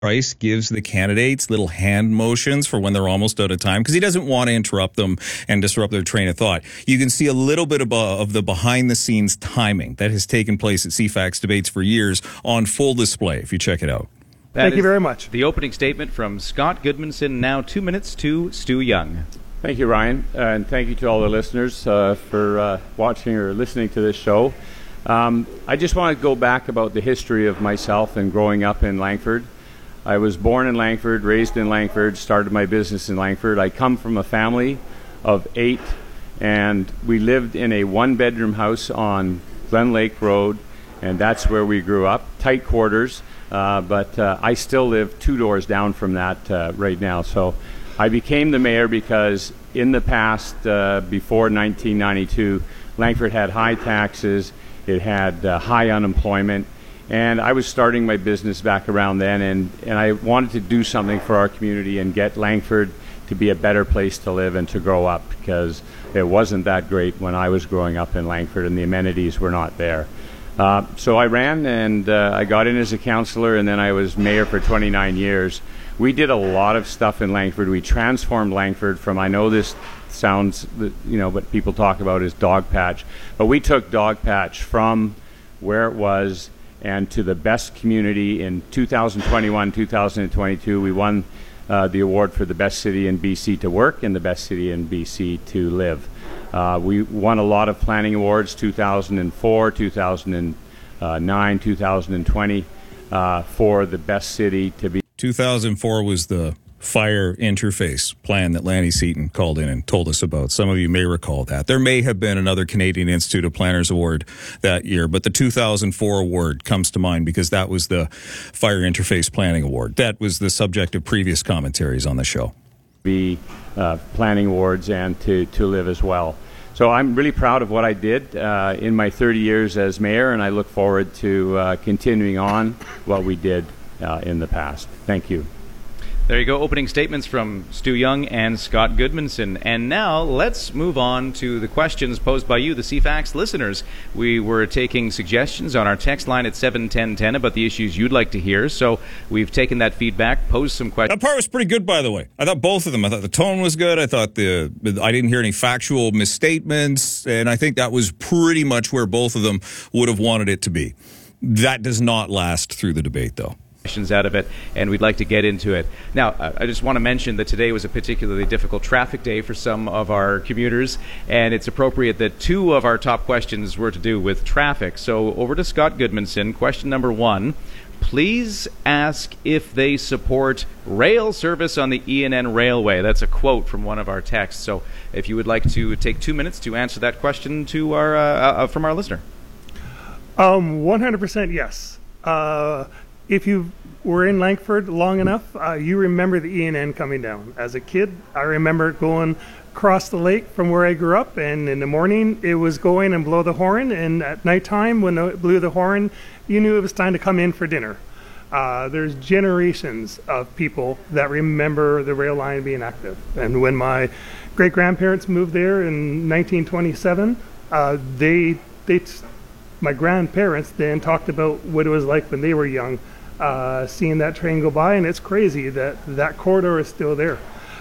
Price gives the candidates little hand motions for when they're almost out of time because he doesn't want to interrupt them and disrupt their train of thought. You can see a little bit of the behind-the-scenes timing that has taken place at CFAX debates for years on full display if you check it out. Thank you very much. The opening statement from Scott Goodmanson. Now 2 minutes to Stu Young. Thank you, Ryan, and thank you to all the listeners for watching or listening to this show. I just want to go back about the history of myself and growing up in Langford. I was born in Langford, raised in Langford, started my business in Langford. I come from a family of 8, and we lived in a one-bedroom house on Glen Lake Road, and that's where we grew up. Tight quarters, but I still live 2 doors down from that right now. So I became the mayor because in the past, before 1992, Langford had high taxes, it had high unemployment, and I was starting my business back around then, and I wanted to do something for our community and get Langford to be a better place to live and to grow up, because it wasn't that great when I was growing up in Langford and the amenities were not there. So I ran, and I got in as a councillor, and then I was mayor for 29 years. We did a lot of stuff in Langford. We transformed Langford from, I know this sounds, what people talk about is Dogpatch, but we took Dogpatch from where it was and to the best community. In 2021, 2022, we won the award for the best city in BC to work and the best city in BC to live. We won a lot of planning awards, 2004, 2009, 2020, for the best city to be. 2004 was the fire interface plan that Lanny Seaton called in and told us about. Some of you may recall that. There may have been another Canadian Institute of Planners award that year, but the 2004 award comes to mind because that was the fire interface planning award. That was the subject of previous commentaries on the show. Be planning awards and to live as well. So I'm really proud of what I did in my 30 years as mayor, and I look forward to continuing on what we did in the past. Thank you. There you go, opening statements from Stu Young and Scott Goodmanson. And now let's move on to the questions posed by you, the CFAX listeners. We were taking suggestions on our text line at 71010 about the issues you'd like to hear. So we've taken that feedback, posed some questions. That part was pretty good, by the way. I thought both of them. I thought the tone was good. I thought I didn't hear any factual misstatements. And I think that was pretty much where both of them would have wanted it to be. That does not last through the debate, though. Out of it, and we'd like to get into it. Now, I just want to mention that today was a particularly difficult traffic day for some of our commuters, and it's appropriate that 2 of our top questions were to do with traffic. So over to Scott Goodmanson. Question number 1. Please ask if they support rail service on the ENN Railway. That's a quote from one of our texts. So if you would like to take 2 minutes to answer that question to our from our listener. 100% yes. If you were in Langford long enough, you remember the ENN coming down. As a kid, I remember going across the lake from where I grew up, and in the morning it was going and blow the horn, and at nighttime when it blew the horn, you knew it was time to come in for dinner. There's generations of people that remember the rail line being active. And when my great-grandparents moved there in 1927, my grandparents then talked about what it was like when they were young, seeing that train go by, and it's crazy that corridor is still there.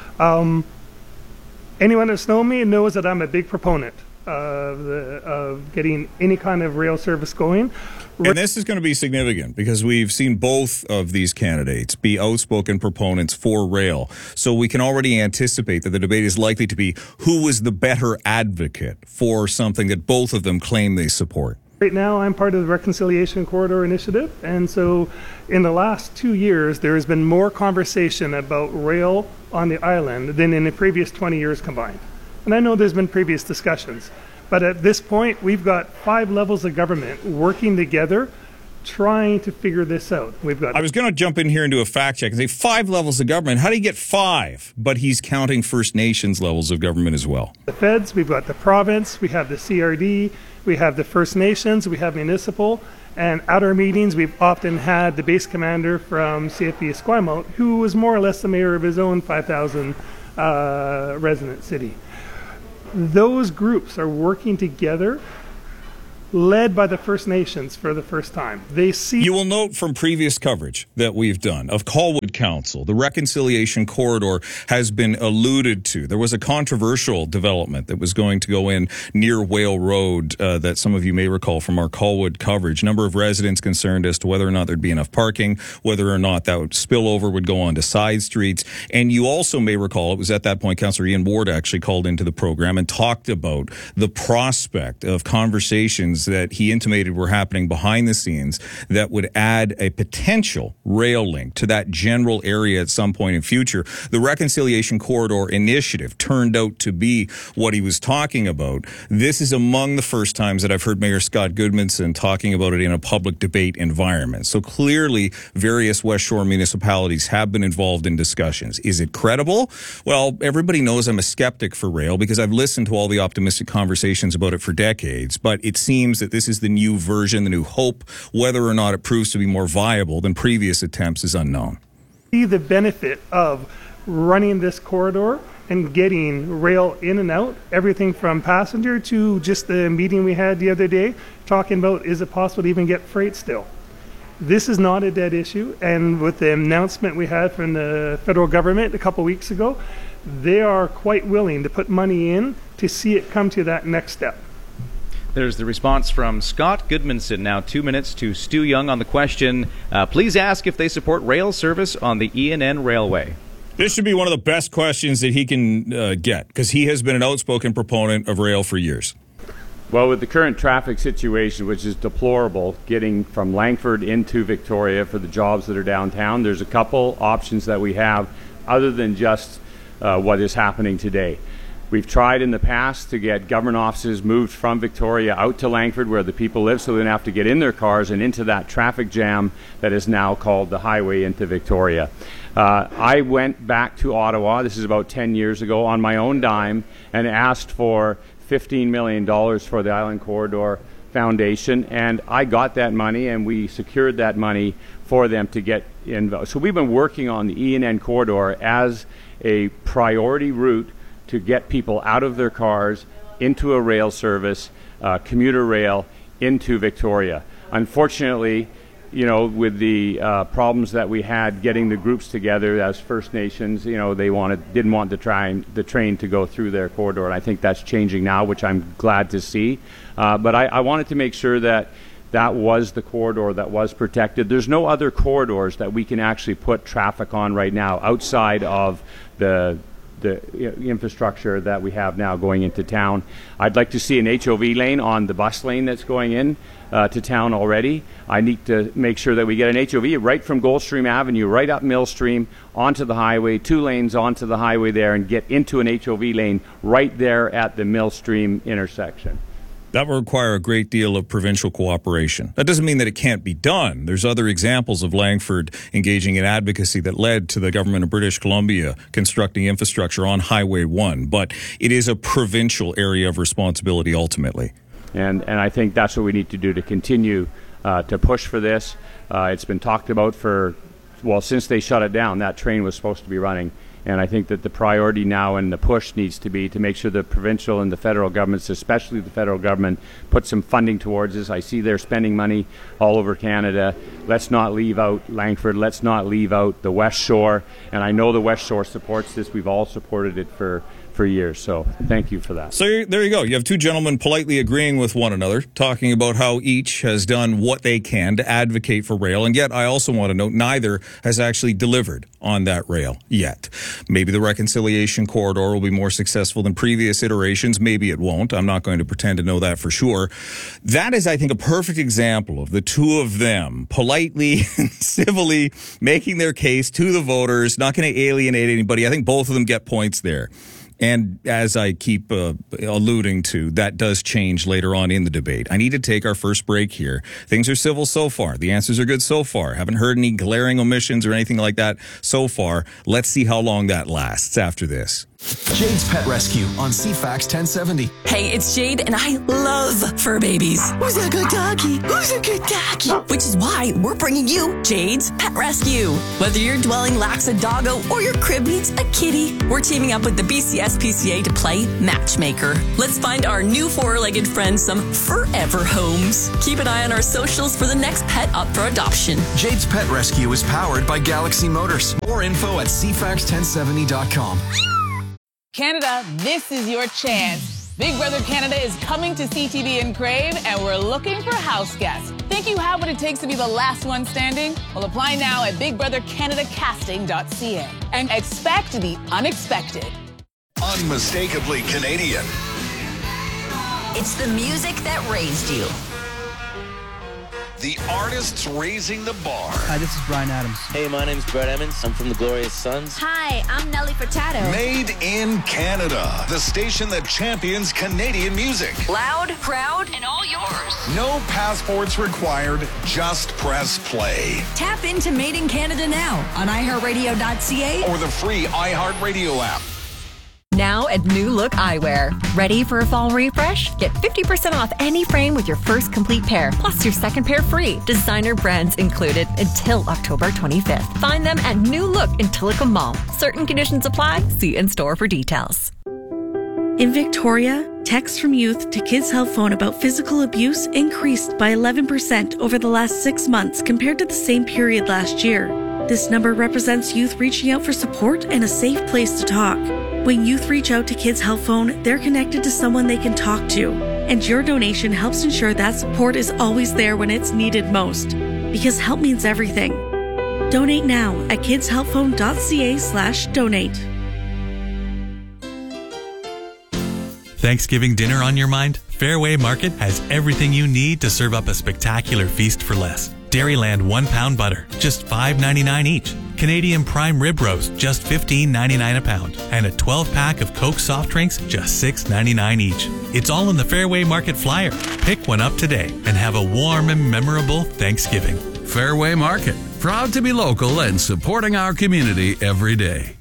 Anyone that's known me knows that I'm a big proponent of getting any kind of rail service going. And this is going to be significant because we've seen both of these candidates be outspoken proponents for rail. So we can already anticipate that the debate is likely to be who was the better advocate for something that both of them claim they support. Right now, I'm part of the Reconciliation Corridor Initiative, and so in the last 2 years, there has been more conversation about rail on the island than in the previous 20 years combined. And I know there's been previous discussions, but at this point, we've got 5 levels of government working together, trying to figure this out. I was going to jump in here and do a fact check and say 5 levels of government. How do you get 5? But he's counting First Nations levels of government as well. The feds, we've got the province, we have the CRD, we have the First Nations, we have municipal, and at our meetings we've often had the base commander from CFB Esquimalt, who was more or less the mayor of his own 5,000 resident city. Those groups are working together led by the First Nations for the first time. They see. You will note from previous coverage that we've done of Colwood Council, the reconciliation corridor has been alluded to. There was a controversial development that was going to go in near Whale Road that some of you may recall from our Colwood coverage. Number of residents concerned as to whether or not there'd be enough parking, whether or not that spillover would go onto side streets. And you also may recall, it was at that point Councillor Ian Ward actually called into the program and talked about the prospect of conversations that he intimated were happening behind the scenes that would add a potential rail link to that general area at some point in future. The Reconciliation Corridor Initiative turned out to be what he was talking about. This is among the first times that I've heard Mayor Scott Goodmanson talking about it in a public debate environment. So clearly, various West Shore municipalities have been involved in discussions. Is it credible? Well, everybody knows I'm a skeptic for rail because I've listened to all the optimistic conversations about it for decades, but it seems that this is the new version, the new hope. Whether or not it proves to be more viable than previous attempts is unknown. See the benefit of running this corridor and getting rail in and out, everything from passenger to just the meeting we had the other day, talking about is it possible to even get freight still. This is not a dead issue, and with the announcement we had from the federal government a couple weeks ago, they are quite willing to put money in to see it come to that next step. There's the response from Scott Goodmanson. Now 2 minutes to Stu Young on the question. Please ask if they support rail service on the ENN Railway. This should be one of the best questions that he can get because he has been an outspoken proponent of rail for years. Well, with the current traffic situation, which is deplorable, getting from Langford into Victoria for the jobs that are downtown, there's a couple options that we have other than just what is happening today. We've tried in the past to get government offices moved from Victoria out to Langford where the people live so they don't have to get in their cars and into that traffic jam that is now called the highway into Victoria. I went back to Ottawa, this is about 10 years ago, on my own dime and asked for $15 million for the Island Corridor Foundation, and I got that money and we secured that money for them to get involved. So we've been working on the ENN corridor as a priority route to get people out of their cars into a rail service, commuter rail, into Victoria. Unfortunately, you know, with the problems that we had getting the groups together as First Nations, you know, they didn't want the train to go through their corridor, and I think that's changing now, which I'm glad to see. But I wanted to make sure that that was the corridor that was protected. There's no other corridors that we can actually put traffic on right now outside of the infrastructure that we have now going into town. I'd like to see an HOV lane on the bus lane that's going in to town already. I need to make sure that we get an HOV right from Goldstream Avenue, right up Millstream, onto the highway, 2 lanes onto the highway there, and get into an HOV lane right there at the Millstream intersection. That will require a great deal of provincial cooperation. That doesn't mean that it can't be done. There's other examples of Langford engaging in advocacy that led to the government of British Columbia constructing infrastructure on Highway 1, but it is a provincial area of responsibility ultimately. And I think that's what we need to do to continue to push for this. It's been talked about since they shut it down. That train was supposed to be running. And I think that the priority now and the push needs to be to make sure the provincial and the federal governments, especially the federal government, put some funding towards this. I see they're spending money all over Canada. Let's not leave out Langford. Let's not leave out the West Shore. And I know the West Shore supports this. We've all supported it for years. So thank you for that. So there you go. You have two gentlemen politely agreeing with one another, talking about how each has done what they can to advocate for rail. And yet I also want to note neither has actually delivered on that rail yet. Maybe the reconciliation corridor will be more successful than previous iterations. Maybe it won't. I'm not going to pretend to know that for sure. That is, I think, a perfect example of the two of them politely and civilly making their case to the voters, not going to alienate anybody. I think both of them get points there. And as I keep alluding to, that does change later on in the debate. I need to take our first break here. Things are civil so far. The answers are good so far. Haven't heard any glaring omissions or anything like that so far. Let's see how long that lasts after this. Jade's Pet Rescue on CFAX 1070. Hey, it's Jade, and I love fur babies. Who's a good doggy? Who's a good doggy? Which is why we're bringing you Jade's Pet Rescue. Whether your dwelling lacks a doggo or your crib needs a kitty, we're teaming up with the BCSPCA to play matchmaker. Let's find our new four-legged friend some forever homes. Keep an eye on our socials for the next pet up for adoption. Jade's Pet Rescue is powered by Galaxy Motors. More info at cfax1070.com. Canada, this is your chance. Big Brother Canada is coming to CTV and Crave, and we're looking for house guests. Think you have what it takes to be the last one standing? Well, apply now at bigbrothercanadacasting.ca and expect the unexpected. Unmistakably Canadian. It's the music that raised you. The artists raising the bar. Hi, this is Bryan Adams. Hey, my name's Brett Emmons. I'm from the Glorious Sons. Hi, I'm Nelly Furtado. Made in Canada. The station that champions Canadian music. Loud, proud, and all yours. No passports required. Just press play. Tap into Made in Canada now on iHeartRadio.ca or the free iHeartRadio app. Now at New Look Eyewear. Ready for a fall refresh? Get 50% off any frame with your first complete pair, plus your second pair free. Designer brands included until October 25th. Find them at New Look in Tillicum Mall. Certain conditions apply. See in-store for details. In Victoria, texts from youth to Kids Help Phone about physical abuse increased by 11% over the last 6 months compared to the same period last year. This number represents youth reaching out for support and a safe place to talk. When youth reach out to Kids Help Phone, they're connected to someone they can talk to. And your donation helps ensure that support is always there when it's needed most. Because help means everything. Donate now at kidshelpphone.ca/donate. Thanksgiving dinner on your mind? Fairway Market has everything you need to serve up a spectacular feast for less. Dairyland 1 pound butter, just $5.99 each. Canadian prime rib roast, just $15.99 a pound. And a 12-pack of Coke soft drinks, just $6.99 each. It's all in the Fairway Market flyer. Pick one up today and have a warm and memorable Thanksgiving. Fairway Market, proud to be local and supporting our community every day.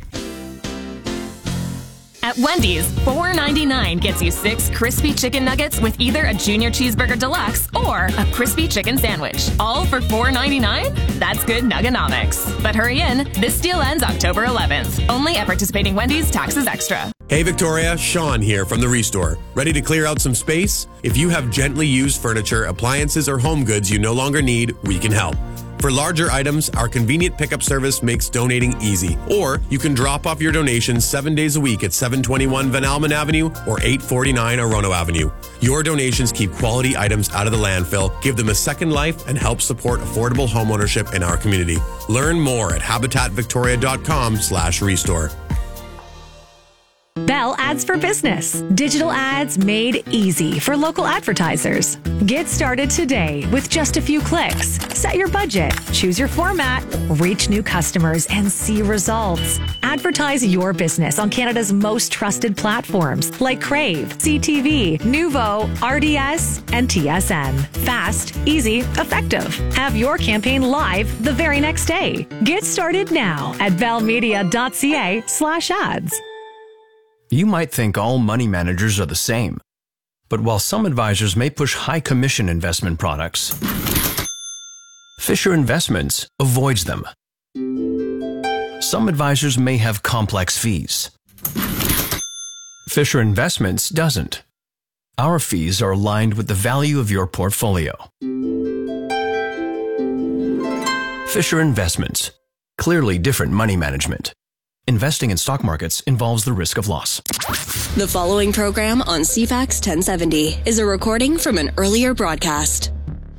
At Wendy's, $4.99 gets you 6 crispy chicken nuggets with either a Junior Cheeseburger Deluxe or a crispy chicken sandwich. All for $4.99? That's good nuggonomics. But hurry in, this deal ends October 11th. Only at participating Wendy's, taxes extra. Hey Victoria, Sean here from The Restore. Ready to clear out some space? If you have gently used furniture, appliances, or home goods you no longer need, we can help. For larger items, our convenient pickup service makes donating easy. Or you can drop off your donations 7 days a week at 721 Van Almen Avenue or 849 Orono Avenue. Your donations keep quality items out of the landfill, give them a second life, and help support affordable homeownership in our community. Learn more at habitatvictoria.com/restore. Bell Ads for Business. Digital ads made easy for local advertisers. Get started today with just a few clicks. Set your budget, choose your format, reach new customers, and see results. Advertise your business on Canada's most trusted platforms like Crave, CTV, Nuvo, RDS, and TSN. Fast, easy, effective. Have your campaign live the very next day. Get started now at bellmedia.ca/ads. You might think all money managers are the same. But while some advisors may push high commission investment products, Fisher Investments avoids them. Some advisors may have complex fees. Fisher Investments doesn't. Our fees are aligned with the value of your portfolio. Fisher Investments. Clearly different money management. Investing in stock markets involves the risk of loss. The following program on CFAX 1070 is a recording from an earlier broadcast.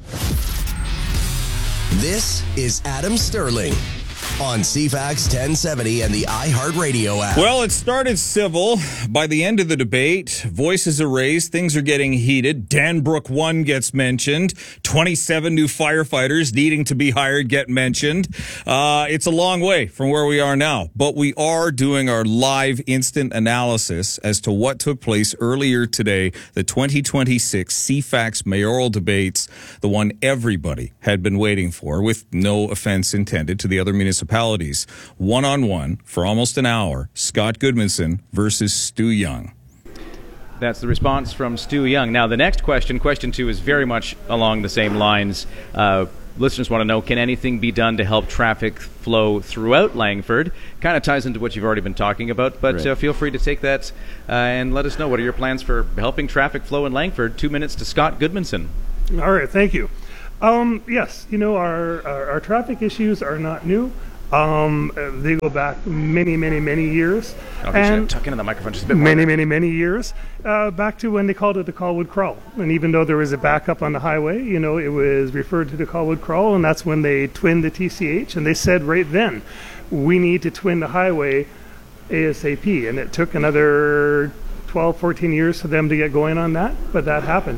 This is Adam Sterling on CFAX 1070 and the iHeartRadio app. Well, it started civil. By the end of the debate, voices are raised, things are getting heated. Danbrook 1 gets mentioned. 27 new firefighters needing to be hired get mentioned. It's a long way from where we are now, but we are doing our live instant analysis as to what took place earlier today, the 2026 CFAX mayoral debates, the one everybody had been waiting for, with no offense intended to the other municipalities municipalities. One-on-one for almost an hour, Scott Goodmanson versus Stu Young. That's the response from Stu Young. Now, the next question 2, is very much along the same lines. Listeners want to know, can anything be done to help traffic flow throughout Langford? Kind of ties into what you've already been talking about, but Right. Feel free to take that and let us know. What are your plans for helping traffic flow in Langford? 2 minutes to Scott Goodmanson. All right, thank you. Yes, our traffic issues are not new. They go back many, many, many years. Okay, so tuck into the microphone just a bit more. Many years. Back to when they called it the Colwood Crawl. And even though there was a backup on the highway, it was referred to the Colwood Crawl, and that's when they twinned the TCH. And they said right then, we need to twin the highway ASAP. And it took another 12, 14 years for them to get going on that, but that happened.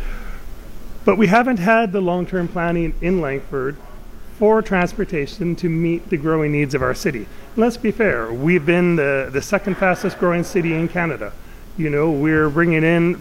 But we haven't had the long-term planning in Langford for transportation to meet the growing needs of our city. Let's be fair, we've been the second fastest growing city in Canada. We're bringing in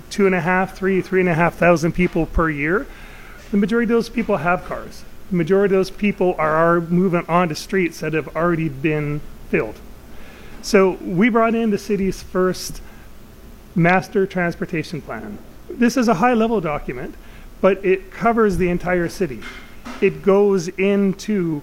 3,500 people per year. The majority of those people have cars. The majority of those people are moving onto streets that have already been filled. So we brought in the city's first master transportation plan. This is a high-level document, but it covers the entire city. It goes into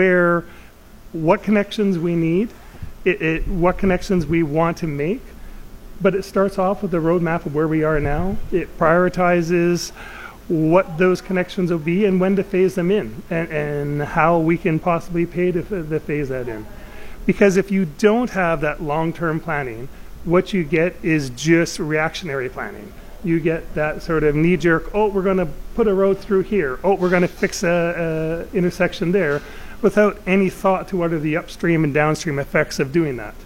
what connections we need, what connections we want to make, but it starts off with the roadmap of where we are now. It prioritizes what those connections will be and when to phase them in, and how we can possibly pay to phase that in. Because if you don't have that long-term planning, what you get is just reactionary planning. You get that sort of knee-jerk, we're going to put a road through here, we're going to fix a intersection there, without any thought to what are the upstream and downstream effects of doing that.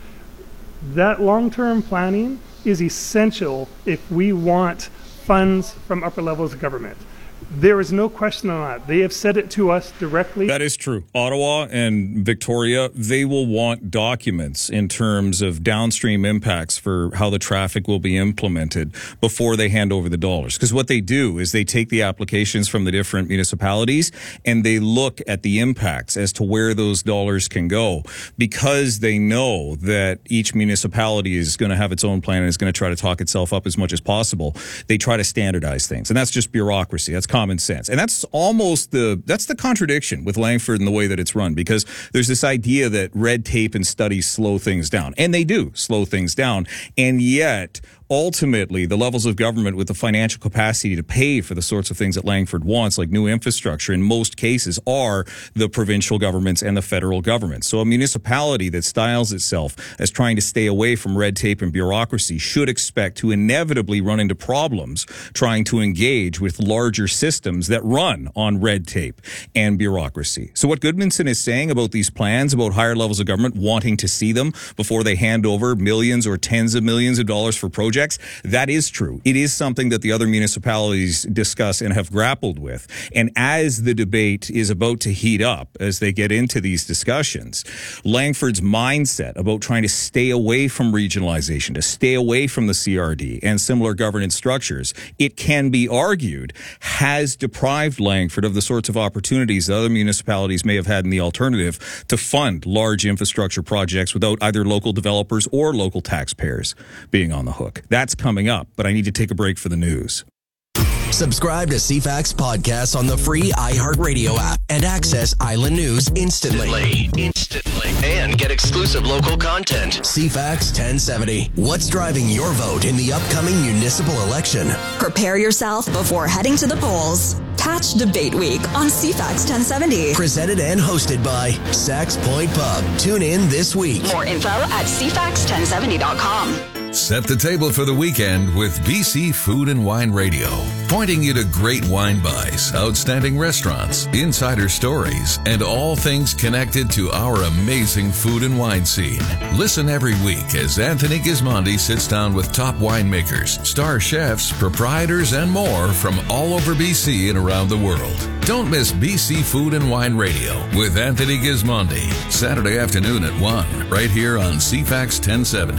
That long-term planning is essential if we want funds from upper levels of government. There is no question on that. They have said it to us directly. That is true. Ottawa and Victoria, they will want documents in terms of downstream impacts for how the traffic will be implemented before they hand over the dollars. Because what they do is they take the applications from the different municipalities and they look at the impacts as to where those dollars can go, because they know that each municipality is going to have its own plan and is going to try to talk itself up as much as possible. They try to standardize things, and that's just bureaucracy. That's common sense. And that's the contradiction with Langford and the way that it's run, because there's this idea that red tape and studies slow things down. And they do slow things down. And yet, ultimately, the levels of government with the financial capacity to pay for the sorts of things that Langford wants, like new infrastructure, in most cases are the provincial governments and the federal government. So a municipality that styles itself as trying to stay away from red tape and bureaucracy should expect to inevitably run into problems trying to engage with larger systems that run on red tape and bureaucracy. So what Goodmanson is saying about these plans, about higher levels of government wanting to see them before they hand over millions or tens of millions of dollars for projects, that is true. It is something that the other municipalities discuss and have grappled with. And as the debate is about to heat up, as they get into these discussions, Langford's mindset about trying to stay away from regionalization, to stay away from the CRD and similar governance structures, it can be argued, has deprived Langford of the sorts of opportunities that other municipalities may have had in the alternative to fund large infrastructure projects without either local developers or local taxpayers being on the hook. That's coming up, but I need to take a break for the news. Subscribe to CFAX podcasts on the free iHeartRadio app and access Island News instantly. And get exclusive local content. CFAX 1070. What's driving your vote in the upcoming municipal election? Prepare yourself before heading to the polls. Catch Debate Week on CFAX 1070. Presented and hosted by Sax Point Pub. Tune in this week. More info at cfax1070.com. Set the table for the weekend with BC Food and Wine Radio, pointing you to great wine buys, outstanding restaurants, insider stories, and all things connected to our amazing food and wine scene. Listen every week as Anthony Gismondi sits down with top winemakers, star chefs, proprietors, and more from all over BC and around the world. Don't miss BC Food and Wine Radio with Anthony Gismondi, Saturday afternoon at 1, right here on CFAX 1070.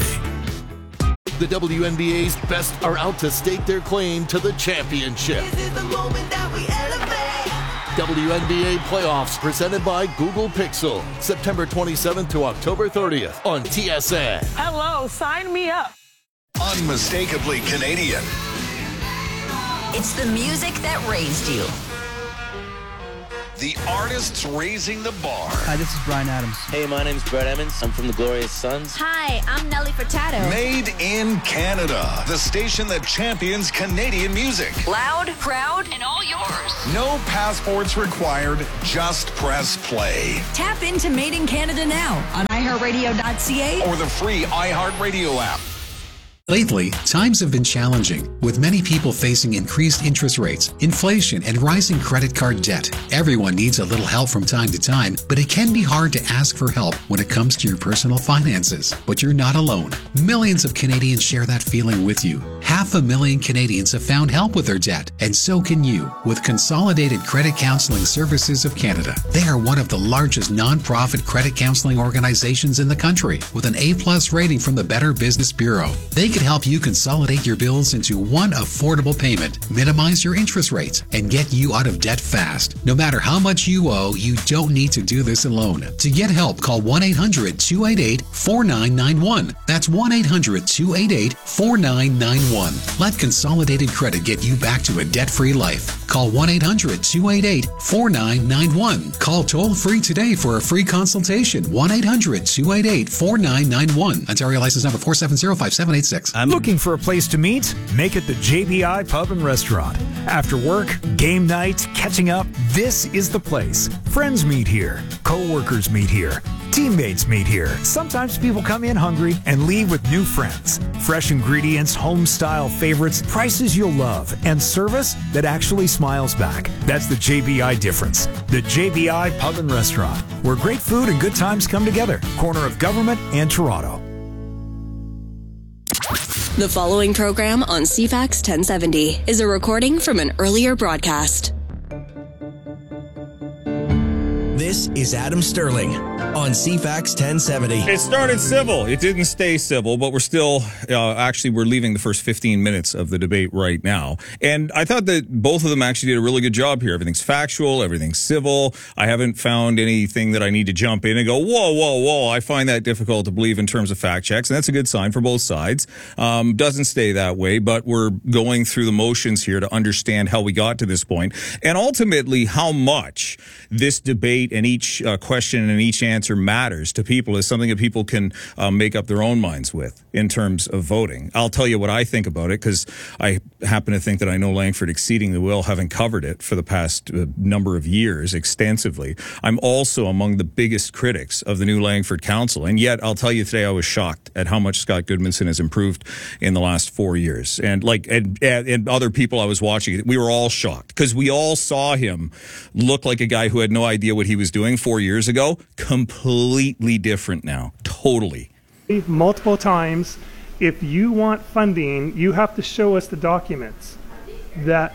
The WNBA's best are out to stake their claim to the championship. This is the moment that we elevate. WNBA playoffs presented by Google Pixel. September 27th to October 30th on TSN. Hello, sign me up. Unmistakably Canadian. It's the music that raised you. The artists raising the bar. Hi, this is Brian Adams. Hey, my name's Brett Emmons. I'm from the Glorious Sons. Hi, I'm Nelly Furtado. Made in Canada. The station that champions Canadian music. Loud, proud, and all yours. No passports required. Just press play. Tap into Made in Canada now on iHeartRadio.ca or the free iHeartRadio app. Lately, times have been challenging, with many people facing increased interest rates, inflation, and rising credit card debt. Everyone needs a little help from time to time, but it can be hard to ask for help when it comes to your personal finances. But you're not alone. Millions of Canadians share that feeling with you. 500,000 Canadians have found help with their debt, and so can you with Consolidated Credit Counseling Services of Canada. They are one of the largest non-profit credit counseling organizations in the country, with an A+ rating from the Better Business Bureau. They can help you consolidate your bills into one affordable payment, minimize your interest rates, and get you out of debt fast. No matter how much you owe, you don't need to do this alone. To get help, call 1-800-288-4991. That's 1-800-288-4991. Let Consolidated Credit get you back to a debt-free life. Call 1-800-288-4991. Call toll-free today for a free consultation. 1-800-288-4991. Ontario license number 4705786. I'm looking for a place to meet? Make it the JBI Pub and Restaurant. After work, game night, catching up, this is the place. Friends meet here. Co-workers meet here. Teammates meet here. Sometimes people come in hungry and leave with new friends. Fresh ingredients, home-style favorites, prices you'll love, and service that actually smiles back. That's the JBI difference. The JBI Pub and Restaurant, where great food and good times come together. Corner of Government and Toronto. The following program on CFAX 1070 is a recording from an earlier broadcast. This is Adam Sterling on CFAX 1070. It started civil. It didn't stay civil, but we're still, we're leaving the first 15 minutes of the debate right now. And I thought that both of them actually did a really good job here. Everything's factual, everything's civil. I haven't found anything that I need to jump in and go, whoa. I find that difficult to believe in terms of fact checks, and that's a good sign for both sides. Doesn't stay that way, but we're going through the motions here to understand how we got to this point, and ultimately how much this debate and each question and each answer matters to people is something that people can make up their own minds with in terms of voting. I'll tell you what I think about it, because I happen to think that I know Langford exceeding the will, having covered it for the past number of years extensively. I'm also among the biggest critics of the new Langford Council, and yet I'll tell you today I was shocked at how much Scott Goodmanson has improved in the last 4 years. And and other people I was watching, we were all shocked, because we all saw him look like a guy who had no idea what he was doing 4 years ago. Completely different now. Totally. Multiple times, if you want funding, you have to show us the documents that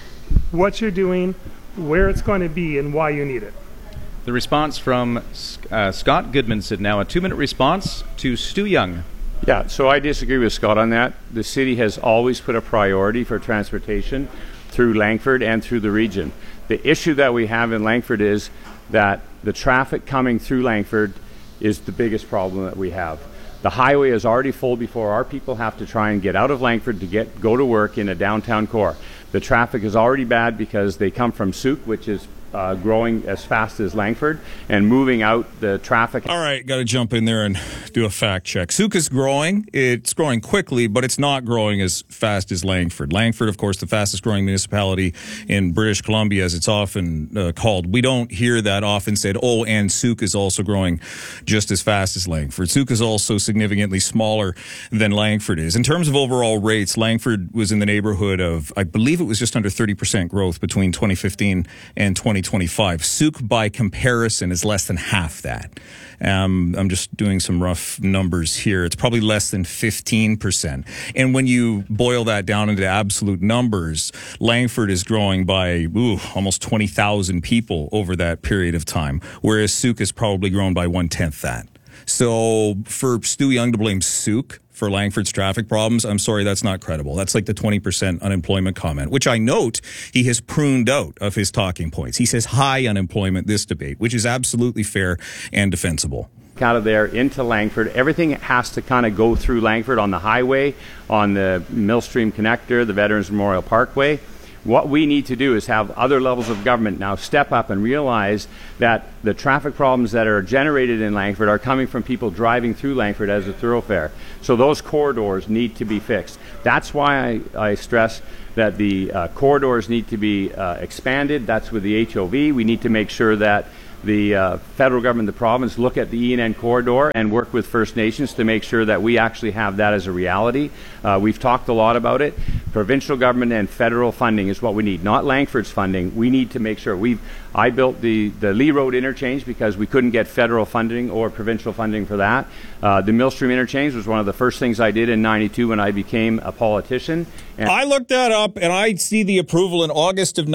what you're doing, where it's going to be, and why you need it. The response from Scott Goodmanson. Now a 2-minute response to Stu Young. Yeah, so I disagree with Scott on that. The city has always put a priority for transportation through Langford and through the region. The issue that we have in Langford is that the traffic coming through Langford is the biggest problem that we have. The highway is already full before our people have to try and get out of Langford to go to work in a downtown core. The traffic is already bad because they come from Souk, which is growing as fast as Langford, and moving out the traffic. All right, got to jump in there and do a fact check. Souk is growing. It's growing quickly, but it's not growing as fast as Langford. Langford, of course, the fastest growing municipality in British Columbia, as it's often called. We don't hear that often said, and Souk is also growing just as fast as Langford. Souk is also significantly smaller than Langford is. In terms of overall rates, Langford was in the neighborhood of, I believe it was just under 30% growth between 2015 and 2025. Souk, by comparison, is less than half that. I'm just doing some rough numbers here. It's probably less than 15%. And when you boil that down into absolute numbers, Langford is growing by almost 20,000 people over that period of time, whereas Souk has probably grown by 1/10 that. So for Stu Young to blame Souk for Langford's traffic problems, I'm sorry, that's not credible. That's like the 20% unemployment comment, which I note he has pruned out of his talking points. He says high unemployment this debate, which is absolutely fair and defensible. Out of there into Langford, everything has to kind of go through Langford on the highway, on the Millstream Connector, the Veterans Memorial Parkway. What we need to do is have other levels of government now step up and realize that the traffic problems that are generated in Langford are coming from people driving through Langford as a thoroughfare. So those corridors need to be fixed. That's why I stress that the corridors need to be expanded. That's with the HOV. We need to make sure that the federal government, the province, look at the ENN corridor and work with First Nations to make sure that we actually have that as a reality. We've talked a lot about it. Provincial government and federal funding is what we need, not Langford's funding. We need to make sure. I built the Lee Road interchange because we couldn't get federal funding or provincial funding for that. The Millstream interchange was one of the first things I did in '92 when I became a politician. And I looked that up, and I see the approval in August of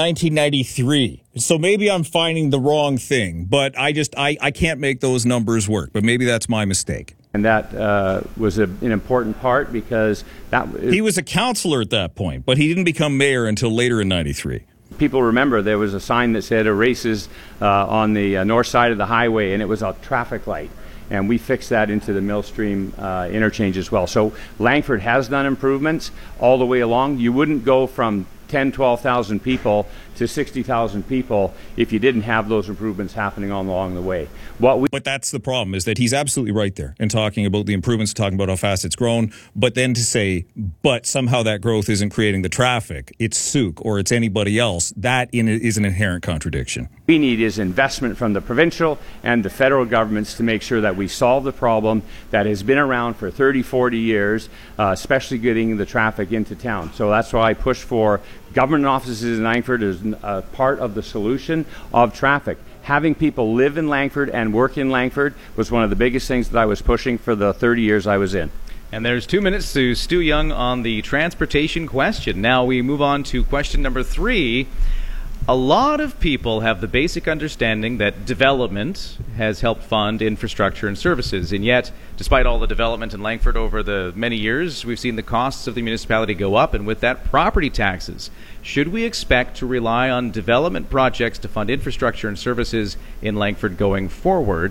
1993. So maybe I'm finding the wrong thing, but I can't make those numbers work. But maybe that's my mistake. And that was an important part because he was a councillor at that point, but he didn't become mayor until later in '93. People remember there was a sign that said races on the north side of the highway, and it was a traffic light. And we fixed that into the Millstream interchange as well. So Langford has done improvements all the way along. You wouldn't go from 10, 12,000 people to 60,000 people if you didn't have those improvements happening along the way. But that's the problem, is that he's absolutely right there in talking about the improvements, talking about how fast it's grown, but then to say, but somehow that growth isn't creating the traffic, it's Sooke or it's anybody else, that is an inherent contradiction. We need is investment from the provincial and the federal governments to make sure that we solve the problem that has been around for 30, 40 years, especially getting the traffic into town. So that's why I push for government offices in Langford as part of the solution of traffic. Having people live in Langford and work in Langford was one of the biggest things that I was pushing for the 30 years I was in. And there's 2 minutes to Stu Young on the transportation question. Now we move on to question number 3. A lot of people have the basic understanding that development has helped fund infrastructure and services, and yet, despite all the development in Langford over the many years, we've seen the costs of the municipality go up, and with that, property taxes. Should we expect to rely on development projects to fund infrastructure and services in Langford going forward?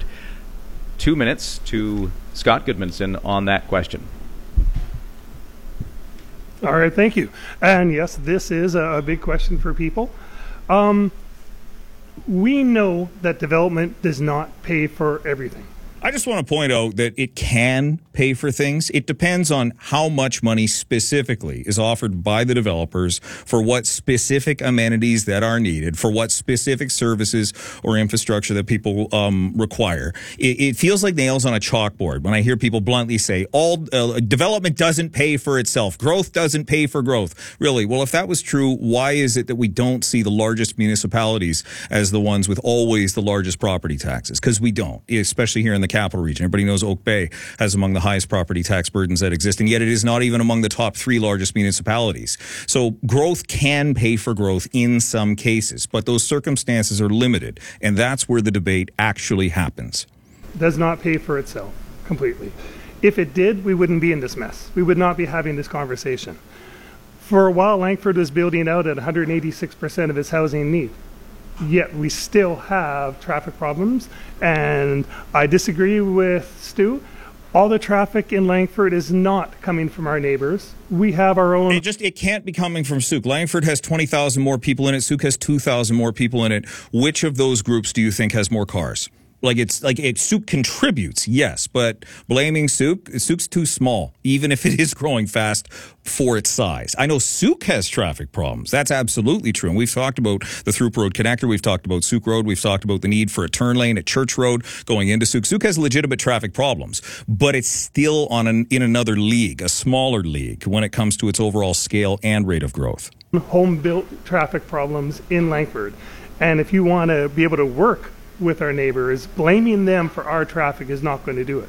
2 minutes to Scott Goodmanson on that question. All right, thank you. And yes, this is a big question for people. We know that development does not pay for everything. I just want to point out that it can pay for things. It depends on how much money specifically is offered by the developers for what specific amenities that are needed, for what specific services or infrastructure that people require. It feels like nails on a chalkboard when I hear people bluntly say, all development doesn't pay for itself. Growth doesn't pay for growth. Really? Well, if that was true, why is it that we don't see the largest municipalities as the ones with always the largest property taxes? Because we don't, especially here in the capital region. Everybody knows Oak Bay has among the highest property tax burdens that exist, and yet it is not even among the top 3 largest municipalities. So growth can pay for growth in some cases, but those circumstances are limited, and that's where the debate actually happens. Does not pay for itself completely. If it did, we wouldn't be in this mess. We would not be having this conversation. For a while, Langford was building out at 186% of its housing need. Yet we still have traffic problems, and I disagree with Stu. All the traffic in Langford is not coming from our neighbors. We have our own. It can't be coming from Sooke. Langford has 20,000 more people in it. Sooke has 2,000 more people in it. Which of those groups do you think has more cars? Sooke contributes, yes, but blaming Sooke's too small, even if it is growing fast for its size. I know Sooke has traffic problems. That's absolutely true. And we've talked about the Throop Road connector. We've talked about Sooke Road. We've talked about the need for a turn lane at Church Road going into Sooke. Sooke has legitimate traffic problems, but it's still in another league, a smaller league, when it comes to its overall scale and rate of growth. Home-built traffic problems in Langford. And if you want to be able to work with our neighbors, blaming them for our traffic is not going to do it.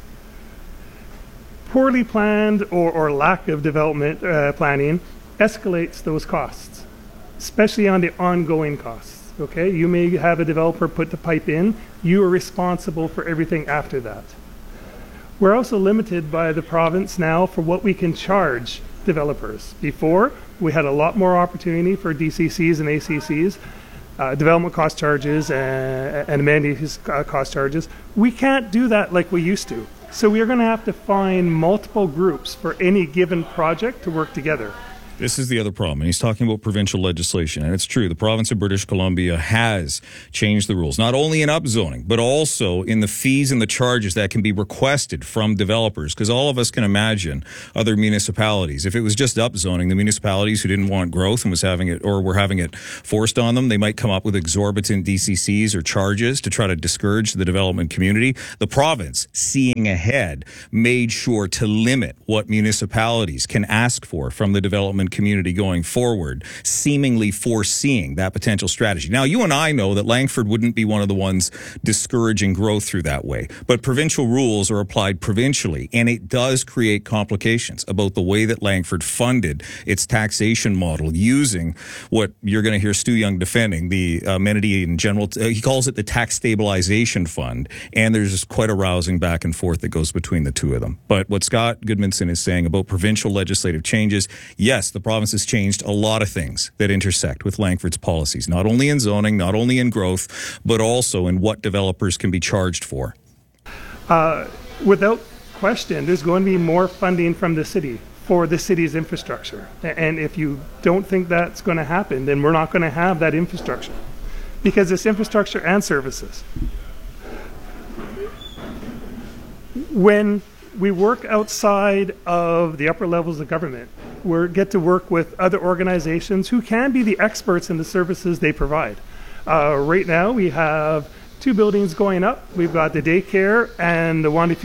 Poorly planned or lack of development planning escalates those costs, especially on the ongoing costs. Okay, you may have a developer put the pipe in, you are responsible for everything after that. We're also limited by the province now for what we can charge developers. Before, we had a lot more opportunity for DCCs and ACCs, development cost charges and amenities cost charges. We can't do that like we used to. So we're going to have to find multiple groups for any given project to work together. This is the other problem, and he's talking about provincial legislation, and it's true. The province of British Columbia has changed the rules, not only in upzoning, but also in the fees and the charges that can be requested from developers, because all of us can imagine other municipalities. If it was just upzoning, the municipalities who didn't want growth and was having it, or were having it forced on them, they might come up with exorbitant DCCs or charges to try to discourage the development community. The province, seeing ahead, made sure to limit what municipalities can ask for from the development community going forward, seemingly foreseeing that potential strategy. Now, you and I know that Langford wouldn't be one of the ones discouraging growth through that way, but provincial rules are applied provincially, and it does create complications about the way that Langford funded its taxation model using what you're going to hear Stu Young defending, the amenity in general. He calls it the tax stabilization fund, and there's quite a rousing back and forth that goes between the two of them. But what Scott Goodmanson is saying about provincial legislative changes, yes, the province has changed a lot of things that intersect with Langford's policies, not only in zoning, not only in growth, but also in what developers can be charged for. Without question, there's going to be more funding from the city for the city's infrastructure. And if you don't think that's going to happen, then we're not going to have that infrastructure, because it's infrastructure and services. When we work outside of the upper levels of government, we get to work with other organizations who can be the experts in the services they provide. Right now, we have 2 buildings going up. We've got the daycare and the Juan de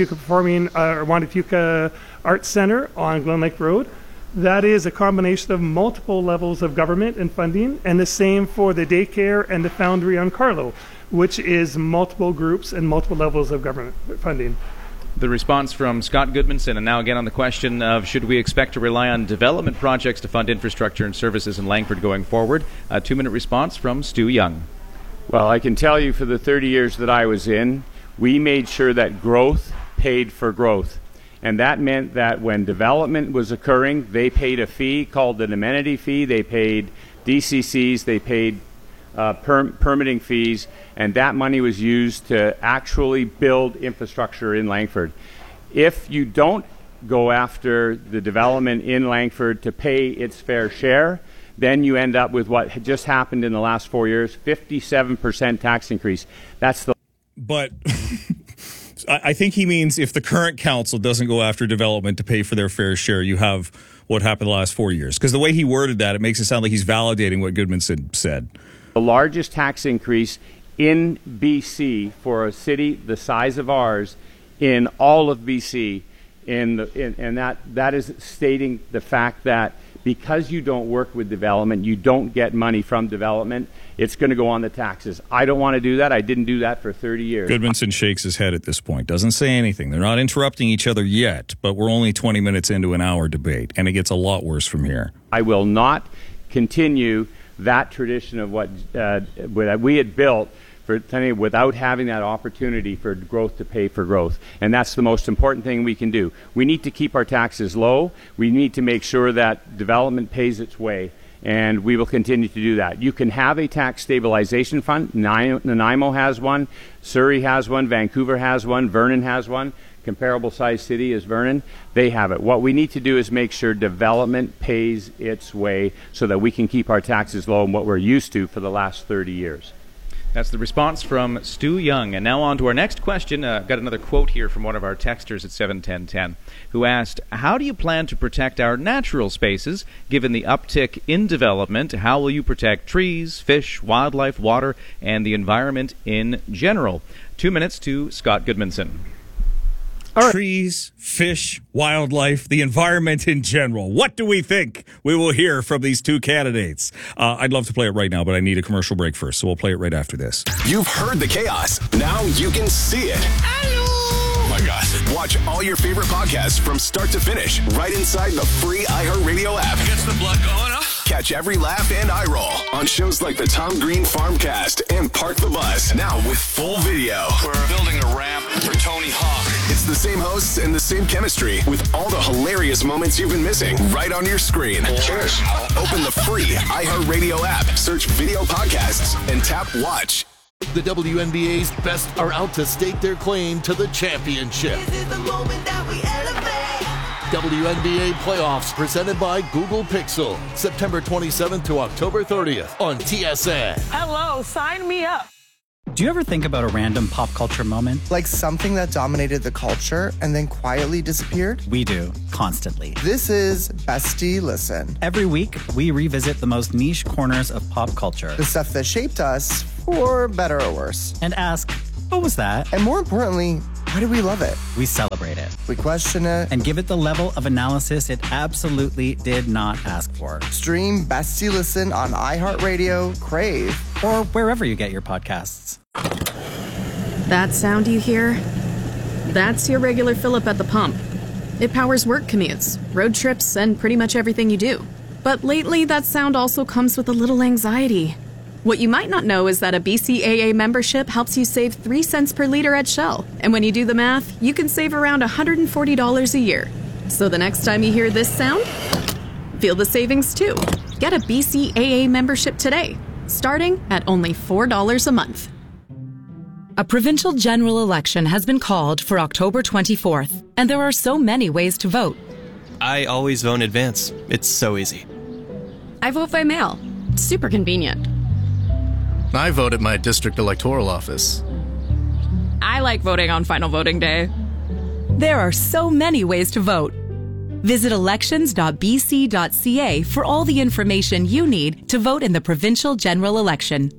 Fuca Arts Center on Glen Lake Road. That is a combination of multiple levels of government and funding, and the same for the daycare and the Foundry on Carlo, which is multiple groups and multiple levels of government funding. The response from Scott Goodmanson, and now again on the question of should we expect to rely on development projects to fund infrastructure and services in Langford going forward? A 2-minute response from Stu Young. Well, I can tell you for the 30 years that I was in, we made sure that growth paid for growth. And that meant that when development was occurring, they paid a fee called an amenity fee. They paid DCCs, they paid permitting fees, and that money was used to actually build infrastructure in Langford. If you don't go after the development in Langford to pay its fair share, then you end up with what had just happened in the last 4 years, 57% tax increase. That's the... But I think he means if the current council doesn't go after development to pay for their fair share, you have what happened the last 4 years. Because the way he worded that, it makes it sound like he's validating what Goodmanson said. The largest tax increase in BC for a city the size of ours in all of BC, and that is stating the fact that because you don't work with development, you don't get money from development, it's going to go on the taxes. I don't want to do that. I didn't do that for 30 years. Goodmanson shakes his head at this point, doesn't say anything. They're not interrupting each other yet, but we're only 20 minutes into an hour debate, and it gets a lot worse from here. I will not continue that tradition of what we had built without having that opportunity for growth to pay for growth. And that's the most important thing we can do. We need to keep our taxes low. We need to make sure that development pays its way, and we will continue to do that. You can have a tax stabilization fund. Nanaimo has one. Surrey has one. Vancouver has one. Vernon has one. Comparable size city as Vernon, they have it. What we need to do is make sure development pays its way so that we can keep our taxes low and what we're used to for the last 30 years. That's the response from Stu Young. And now on to our next question. I've got another quote here from one of our texters at 71010 who asked, how do you plan to protect our natural spaces given the uptick in development? How will you protect trees, fish, wildlife, water, and the environment in general? 2 minutes to Scott Goodmanson. Trees, fish, wildlife, the environment in general. What do we think we will hear from these two candidates? I'd love to play it right now, but I need a commercial break first, so we'll play it right after this. You've heard the chaos. Now you can see it. Hello! Oh my gosh. Watch all your favorite podcasts from start to finish right inside the free iHeartRadio app. Gets the blood going, huh? Catch every laugh and eye roll on shows like the Tom Green Farmcast and Park the Bus. Now with full video. We're building a ramp for Tony Hawk. It's the same hosts and the same chemistry with all the hilarious moments you've been missing right on your screen. Cheers. Open the free iHeartRadio app, search video podcasts, and tap watch. The WNBA's best are out to stake their claim to the championship. This is the moment that we elevate. WNBA playoffs presented by Google Pixel. September 27th to October 30th on TSN. Hello, sign me up. Do you ever think about a random pop culture moment? Like something that dominated the culture and then quietly disappeared? We do, constantly. This is Bestie Listen. Every week, we revisit the most niche corners of pop culture. The stuff that shaped us, for better or worse. And ask, what was that? And more importantly, why do we love it? We celebrate it. We question it. And give it the level of analysis it absolutely did not ask for. Stream Bestie Listen on iHeartRadio, Crave, or wherever you get your podcasts. That sound you hear? That's your regular fill-up at the pump. It powers work commutes, road trips, and pretty much everything you do. But lately, that sound also comes with a little anxiety. What you might not know is that a BCAA membership helps you save 3 cents per liter at Shell. And when you do the math, you can save around $140 a year. So the next time you hear this sound, feel the savings too. Get a BCAA membership today, starting at only $4 a month. A provincial general election has been called for October 24th, and there are so many ways to vote. I always vote in advance. It's so easy. I vote by mail. Super convenient. I vote at my district electoral office. I like voting on final voting day. There are so many ways to vote. Visit elections.bc.ca for all the information you need to vote in the provincial general election.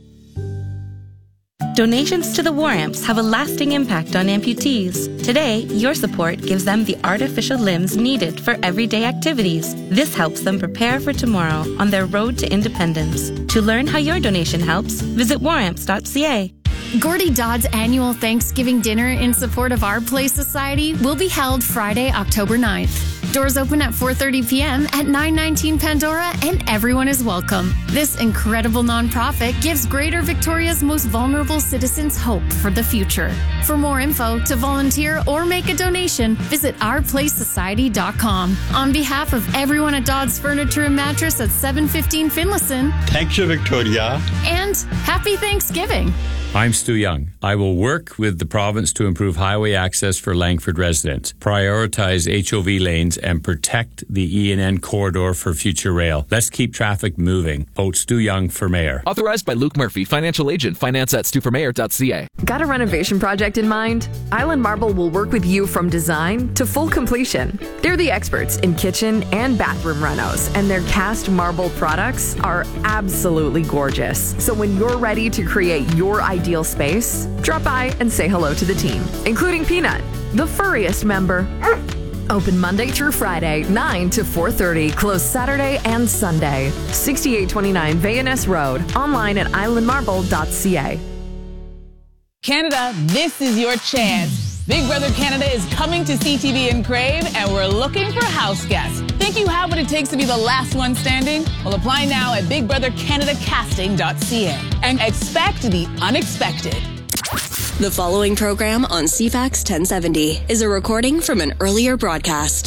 Donations to the War Amps have a lasting impact on amputees. Today, your support gives them the artificial limbs needed for everyday activities. This helps them prepare for tomorrow on their road to independence. To learn how your donation helps, visit waramps.ca. Gordy Dodd's annual Thanksgiving dinner in support of Our Place Society will be held Friday, October 9th. Doors open at 4:30 p.m. at 919 Pandora, and everyone is welcome. This incredible nonprofit gives Greater Victoria's most vulnerable citizens hope for the future. For more info, to volunteer or make a donation, visit ourplacesociety.com. On behalf of everyone at Dodd's Furniture and Mattress at 715 Finlayson, thank you, Victoria. And happy Thanksgiving. I'm Stu Young. I will work with the province to improve highway access for Langford residents, prioritize HOV lanes, and protect the E&N corridor for future rail. Let's keep traffic moving. Vote Stu Young for mayor. Authorized by Luke Murphy, financial agent, finance@stuformayor.ca. Got a renovation project in mind? Island Marble will work with you from design to full completion. They're the experts in kitchen and bathroom renos, and their cast marble products are absolutely gorgeous. So when you're ready to create your ideal space, drop by and say hello to the team, including Peanut, the furriest member. Open Monday through Friday, 9 to 4:30. Closed Saturday and Sunday. 6829 Vayaness Road. Online at islandmarble.ca. Canada, this is your chance. Big Brother Canada is coming to CTV and Crave, and we're looking for house guests. Think you have what it takes to be the last one standing? Well, apply now at bigbrothercanadacasting.ca and expect the unexpected. The following program on CFAX 1070 is a recording from an earlier broadcast.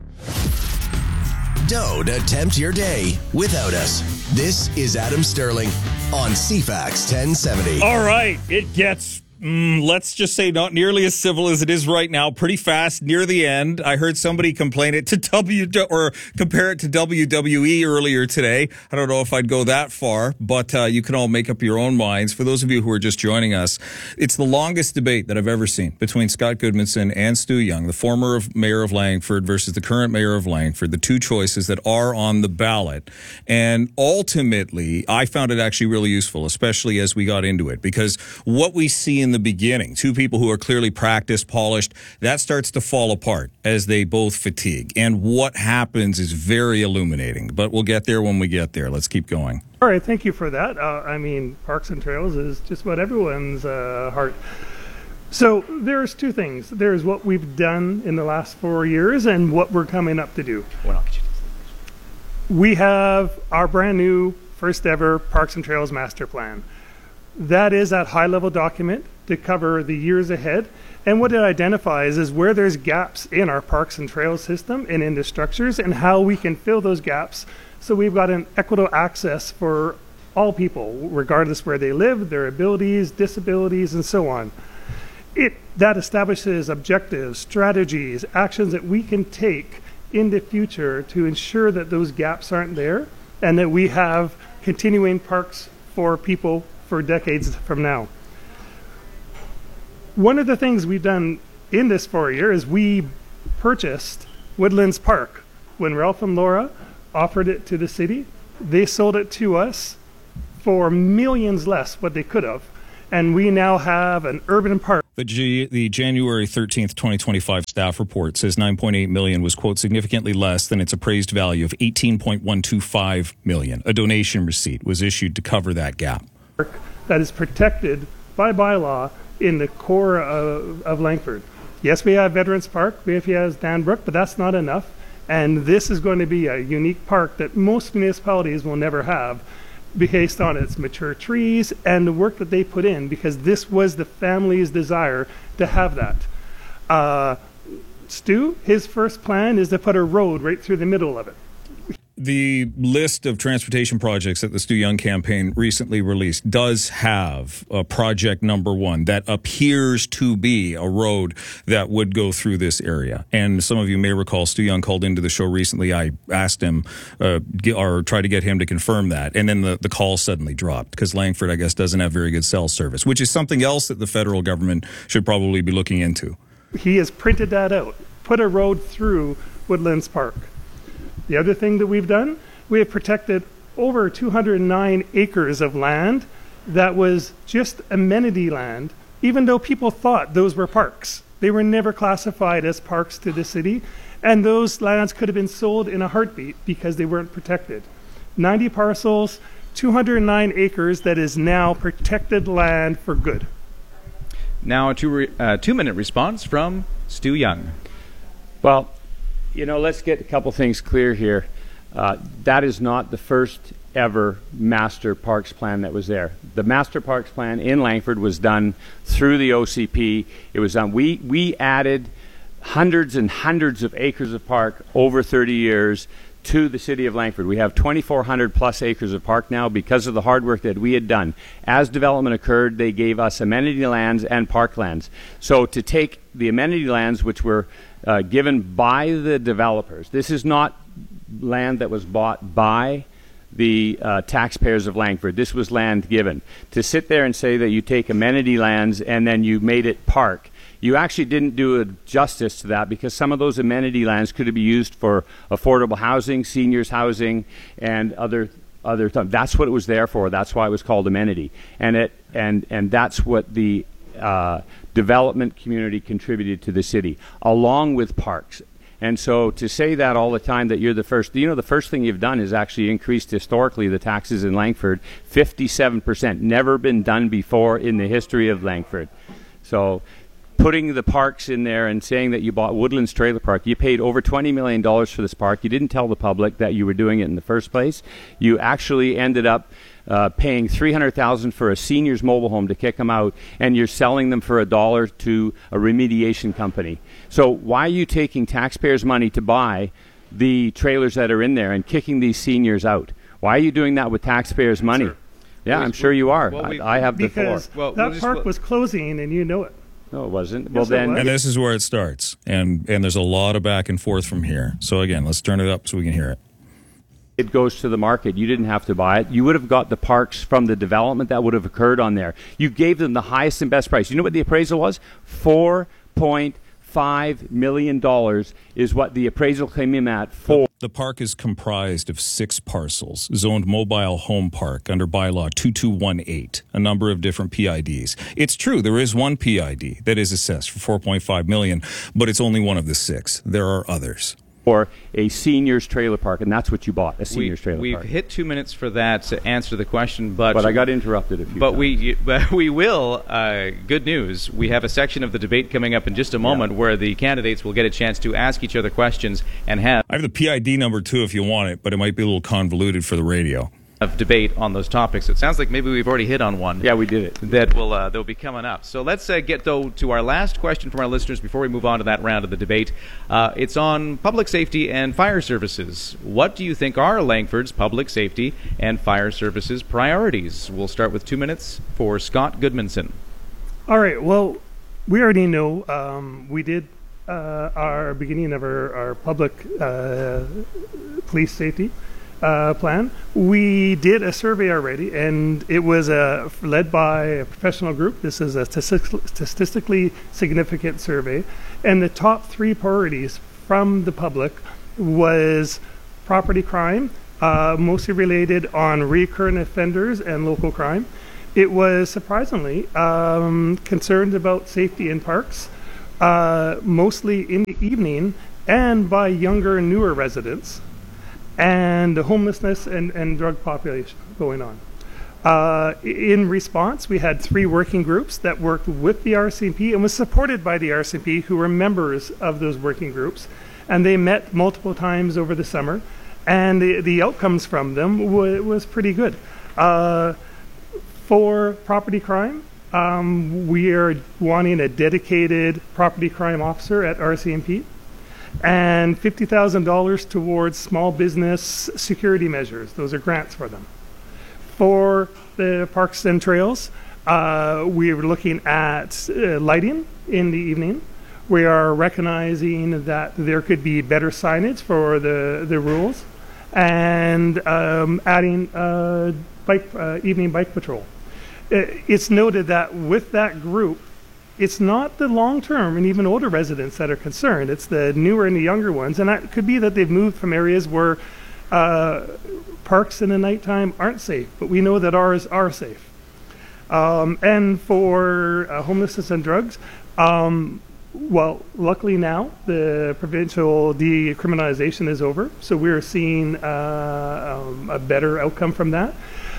Don't attempt your day without us. This is Adam Sterling on CFAX 1070. All right, it gets, let's just say, not nearly as civil as it is right now. Pretty fast near the end. I heard somebody complain it to compare it to WWE earlier today. I don't know if I'd go that far, but you can all make up your own minds. For those of you who are just joining us, it's the longest debate that I've ever seen between Scott Goodmanson and Stu Young, the former mayor of Langford versus the current mayor of Langford, the two choices that are on the ballot. And ultimately, I found it actually really useful, especially as we got into it, because what we see in the beginning, two people who are clearly practiced, polished, that starts to fall apart as they both fatigue. And what happens is very illuminating. But we'll get there when we get there. Let's keep going. All right, thank you for that. I mean, Parks and Trails is just about everyone's heart. So there's two things. There's what we've done in the last 4 years and what we're coming up to do. We have our brand new first ever Parks and Trails master plan. That is that high-level document to cover the years ahead. And what it identifies is where there's gaps in our parks and trails system and in the structures, and how we can fill those gaps so we've got an equitable access for all people, regardless where they live, their abilities, disabilities, and so on. That establishes objectives, strategies, actions that we can take in the future to ensure that those gaps aren't there and that we have continuing parks for people for decades from now. One of the things we've done in this 4 year is we purchased Woodlands Park. When Ralph and Laura offered it to the city, they sold it to us for millions less what they could have. And we now have an urban park. The January 13th, 2025 staff report says $9.8 million was, quote, significantly less than its appraised value of $18.125 million. A donation receipt was issued to cover that gap. That is protected by bylaw in the core of Langford. Yes, we have Veterans Park, we have Danbrook, but that's not enough. And this is going to be a unique park that most municipalities will never have, based on its mature trees and the work that they put in, because this was the family's desire to have that. Stu, his first plan is to put a road right through the middle of it. The list of transportation projects that the Stu Young campaign recently released does have project number one that appears to be a road that would go through this area. And some of you may recall Stu Young called into the show recently. I asked him or tried to get him to confirm that. And then the call suddenly dropped because Langford, I guess, doesn't have very good cell service, which is something else that the federal government should probably be looking into. He has printed that out, put a road through Woodlands Park. The other thing that we've done, we have protected over 209 acres of land that was just amenity land, even though people thought those were parks. They were never classified as parks to the city, and those lands could have been sold in a heartbeat because they weren't protected. 90 parcels, 209 acres that is now protected land for good. Now a two-minute response from Stu Young. Well, you know, let's get a couple things clear here. That is not the first ever master parks plan that was there. The master parks plan in Langford was done through the OCP. It was done. We added hundreds and hundreds of acres of park over 30 years to the city of Langford. We have 2,400 plus acres of park now because of the hard work that we had done. As development occurred, they gave us amenity lands and park lands. So to take the amenity lands, which were given by the developers. This is not land that was bought by the taxpayers of Langford. This was land given. To sit there and say that you take amenity lands and then you made it park, you actually didn't do a justice to that, because some of those amenity lands could be used for affordable housing, seniors housing, and other stuff. That's what it was there for. That's why it was called amenity. And that's what the development community contributed to the city, along with parks. And so to say that all the time that you're the first, you know, the first thing you've done is actually increased historically the taxes in Langford 57%. Never been done before in the history of Langford. So putting the parks in there and saying that you bought Woodlands Trailer Park, you paid over $20 million for this park. You didn't tell the public that you were doing it in the first place. You actually ended up paying $300,000 for a seniors mobile home to kick them out, and you're selling them for $1 to a remediation company. So why are you taking taxpayers' money to buy the trailers that are in there and kicking these seniors out? Why are you doing that with taxpayers' money? Sure. Yeah, I'm sure you are. Well, I have the floor. Because that park was closing, and you know it. No, it wasn't. Well, then, and this is where it starts, and there's a lot of back and forth from here. So again, let's turn it up so we can hear it. It goes to the market. You didn't have to buy it. You would have got the parks from the development that would have occurred on there. You gave them the highest and best price. You know what the appraisal was? $4.5 million is what the appraisal came in at for. The park is comprised of 6 parcels, zoned mobile home park under bylaw 2218, a number of different PIDs. It's true, there is one PID that is assessed for $4.5 million, but it's only one of the 6. There are others. Or a seniors trailer park, and that's what you bought, a seniors trailer park. We've hit 2 minutes for that to answer the question, but I got interrupted a few times. We will, good news, we have a section of the debate coming up in just a moment where the candidates will get a chance to ask each other questions and have... I have the PID number too if you want it, but it might be a little convoluted for the radio. of debate on those topics. It sounds like maybe we've already hit on one. Yeah, we did it. That'll be coming up. So let's get though to our last question from our listeners before we move on to that round of the debate. It's on public safety and fire services. What do you think are Langford's public safety and fire services priorities? We'll start with 2 minutes for Scott Goodmanson. All right. Well, we already know we did our beginning of our public police safety plan. We did a survey already, and it was led by a professional group. This is a statistically significant survey, and the top 3 priorities from the public was property crime, mostly related on recurrent offenders and local crime. It was surprisingly concerned about safety in parks, mostly in the evening and by younger and newer residents, and the homelessness and drug population going on. In response, we had 3 working groups that worked with the RCMP and was supported by the RCMP, who were members of those working groups, and they met multiple times over the summer, and the outcomes from them was pretty good. For property crime, we are wanting a dedicated property crime officer at RCMP, and $50,000 towards small business security measures. Those are grants for them. For the parks and trails, we are looking at lighting in the evening. We are recognizing that there could be better signage for the rules, and adding evening bike patrol. It's noted that with that group, it's not the long-term and even older residents that are concerned. It's the newer and the younger ones, and that could be that they've moved from areas where parks in the nighttime aren't safe, but we know that ours are safe. And for homelessness and drugs, well, luckily now the provincial decriminalization is over, so we're seeing a better outcome from that.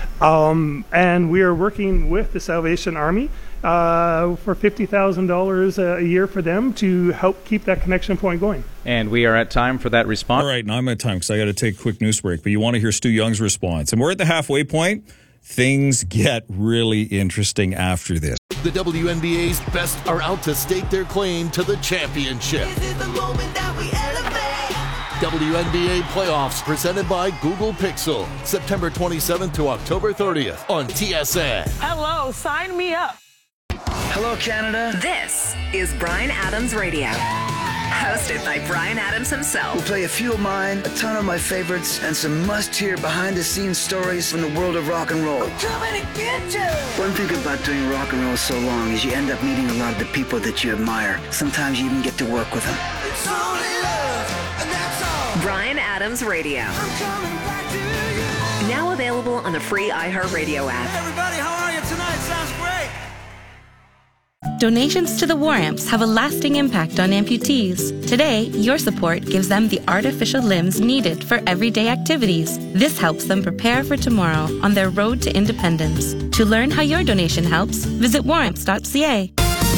And we are working with the Salvation Army for $50,000 a year for them to help keep that connection point going. And we are at time for that response. All right, now I'm at time because I got to take a quick news break. But you want to hear Stu Young's response. And we're at the halfway point. Things get really interesting after this. The WNBA's best are out to stake their claim to the championship. This is the moment that we elevate. WNBA playoffs presented by Google Pixel. September 27th to October 30th on TSN. Hello, sign me up. Hello, Canada. This is Bryan Adams Radio. Hosted by Bryan Adams himself. We'll play a few of mine, a ton of my favorites, and some must-hear behind-the-scenes stories from the world of rock and roll. I'm coming to get you. One thing about doing rock and roll so long is you end up meeting a lot of the people that you admire. Sometimes you even get to work with them. It's only love, and that's all. Bryan Adams Radio. I'm coming back to you. Now available on the free iHeartRadio app. Hey everybody, how are you tonight? Sounds great. Donations to the War Amps have a lasting impact on amputees. Today, your support gives them the artificial limbs needed for everyday activities. This helps them prepare for tomorrow on their road to independence. To learn how your donation helps, visit waramps.ca.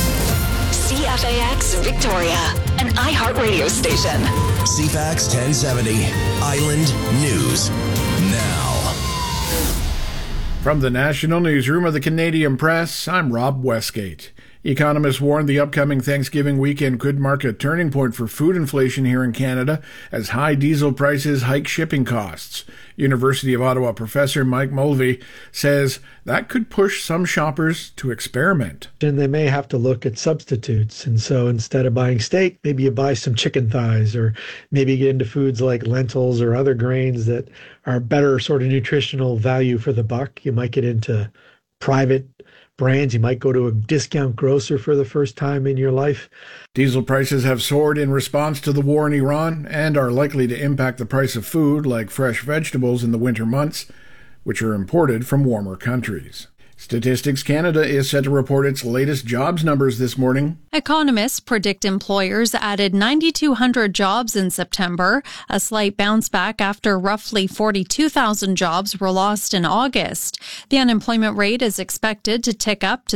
CFAX Victoria, an iHeartRadio station. CFAX 1070, Island News Now. From the National Newsroom of the Canadian Press, I'm Rob Westgate. Economists warned the upcoming Thanksgiving weekend could mark a turning point for food inflation here in Canada as high diesel prices hike shipping costs. University of Ottawa professor Mike Mulvey says that could push some shoppers to experiment. And they may have to look at substitutes. And so instead of buying steak, maybe you buy some chicken thighs, or maybe get into foods like lentils or other grains that are better sort of nutritional value for the buck. You might get into private brands. You might go to a discount grocer for the first time in your life. Diesel prices have soared in response to the war in Iran and are likely to impact the price of food like fresh vegetables in the winter months, which are imported from warmer countries. Statistics Canada is set to report its latest jobs numbers this morning. Economists predict employers added 9,200 jobs in September, a slight bounce back after roughly 42,000 jobs were lost in August. The unemployment rate is expected to tick up to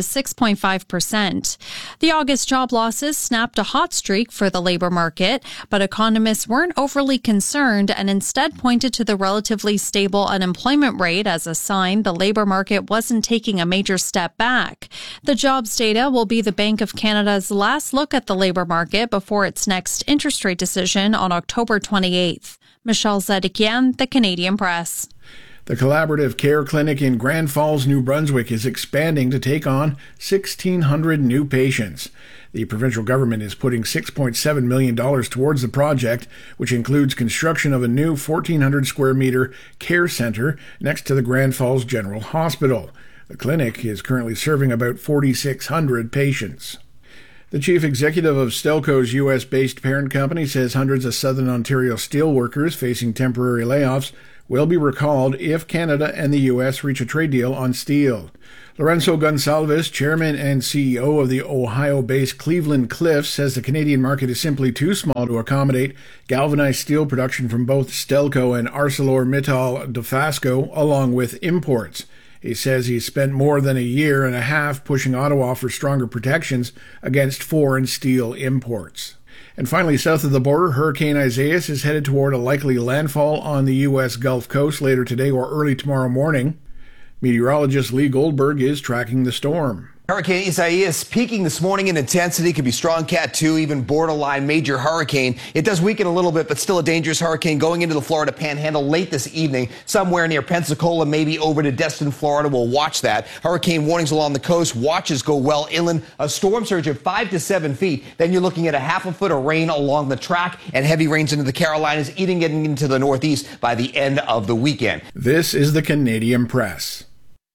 6.5%. The August job losses snapped a hot streak for the labor market, but economists weren't overly concerned and instead pointed to the relatively stable unemployment rate as a sign the labor market wasn't taking a major step back. The jobs data will be the Bank of Canada's last look at the labor market before its next interest rate decision on October 28th. Michelle Zedekian, The Canadian Press. The Collaborative Care Clinic in Grand Falls, New Brunswick is expanding to take on 1,600 new patients. The provincial government is putting $6.7 million towards the project, which includes construction of a new 1,400 square meter care centre next to the Grand Falls General Hospital. The clinic is currently serving about 4,600 patients. The chief executive of Stelco's U.S.-based parent company says hundreds of Southern Ontario steelworkers facing temporary layoffs will be recalled if Canada and the U.S. reach a trade deal on steel. Lorenzo Gonsalves, chairman and CEO of the Ohio-based Cleveland Cliffs, says the Canadian market is simply too small to accommodate galvanized steel production from both Stelco and ArcelorMittal Dofasco, along with imports. He says he's spent more than a year and a half pushing Ottawa for stronger protections against foreign steel imports. And finally, south of the border, Hurricane Isaias is headed toward a likely landfall on the U.S. Gulf Coast later today or early tomorrow morning. Meteorologist Lee Goldberg is tracking the storm. Hurricane Isaias peaking this morning in intensity, could be strong Cat 2, even borderline major hurricane. It does weaken a little bit, but still a dangerous hurricane going into the Florida Panhandle late this evening, somewhere near Pensacola, maybe over to Destin, Florida. We'll watch that. Hurricane warnings along the coast. Watches go well inland. A storm surge of 5 to 7 feet. Then you're looking at a half a foot of rain along the track and heavy rains into the Carolinas, getting into the Northeast by the end of the weekend. This is the Canadian Press.